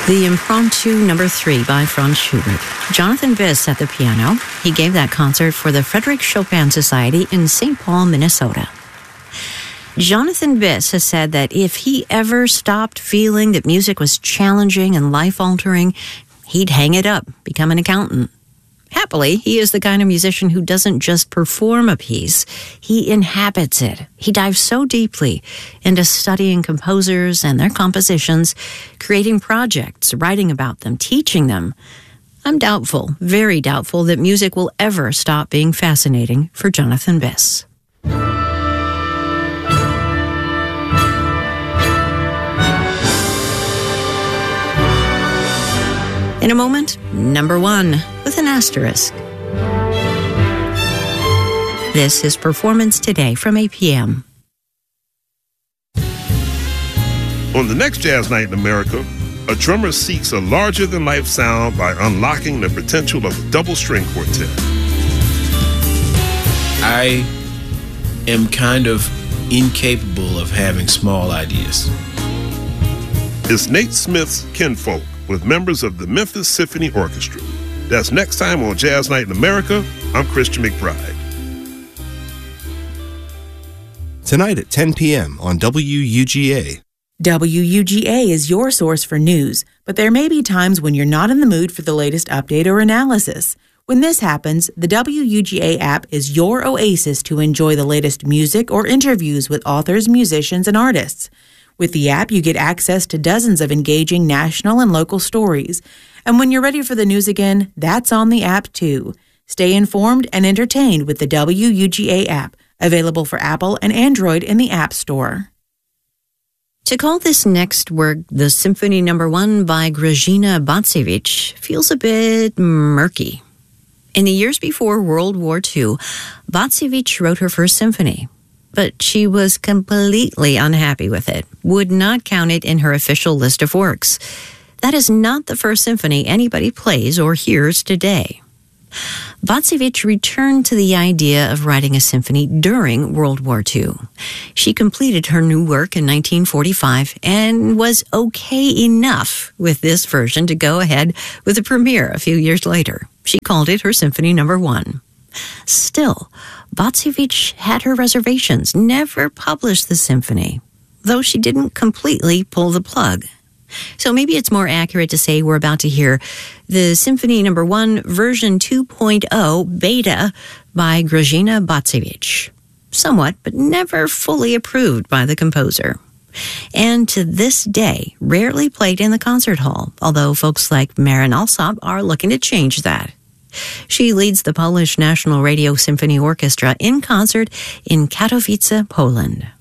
The Impromptu No. 3 by Franz Schubert. Jonathan Biss at the piano. He gave that concert for the Frederick Chopin Society in St. Paul, Minnesota. Jonathan Biss has said that if he ever stopped feeling that music was challenging and life-altering, he'd hang it up, become an accountant. Happily, he is the kind of musician who doesn't just perform a piece, he inhabits it. He dives so deeply into studying composers and their compositions, creating projects, writing about them, teaching them. I'm doubtful, very doubtful, that music will ever stop being fascinating for Jonathan Biss. In a moment, number 1 with an asterisk. This is Performance Today from APM. On the next Jazz Night in America, a drummer seeks a larger-than-life sound by unlocking the potential of a double-string quartet. I am kind of incapable of having small ideas. It's Nate Smith's Kinfolk with members of the Memphis Symphony Orchestra. That's next time on Jazz Night in America. I'm Christian McBride. Tonight at 10 p.m. on WUGA. WUGA is your source for news, but there may be times when you're not in the mood for the latest update or analysis. When this happens, the WUGA app is your oasis to enjoy the latest music or interviews with authors, musicians, and artists. With the app, you get access to dozens of engaging national and local stories. And when you're ready for the news again, that's on the app too. Stay informed and entertained with the WUGA app, available for Apple and Android in the App Store. To call this next work the Symphony No. 1 by Grażyna Bacewicz feels a bit murky. In the years before World War II, Bacewicz wrote her first symphony, but she was completely unhappy with it, would not count it in her official list of works. That is not the first symphony anybody plays or hears today. Bacewicz returned to the idea of writing a symphony during World War II. She completed her new work in 1945 and was okay enough with this version to go ahead with a premiere a few years later. She called it her Symphony No. 1. Still, Bacewicz had her reservations, never published the symphony, though she didn't completely pull the plug. So maybe it's more accurate to say we're about to hear the Symphony No. 1 version 2.0 beta by Grażyna Bacewicz. Somewhat, but never fully approved by the composer. And to this day, rarely played in the concert hall, although folks like Marin Alsop are looking to change that. She leads the Polish National Radio Symphony Orchestra in concert in Katowice, Poland.